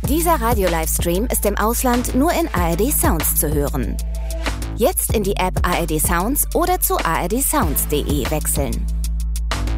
Dieser Radio-Livestream ist im Ausland nur in ARD Sounds zu hören. Jetzt in die App ARD Sounds oder zu ardsounds.de wechseln.